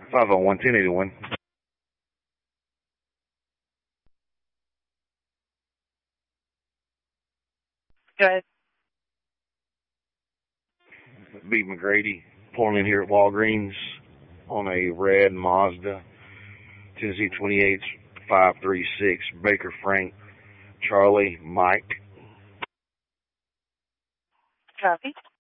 501 1081. Go ahead. B. McGrady, pulling in here at Walgreens on a red Mazda, Tennessee 28 536, Baker Frank, Charlie, Mike. Copy.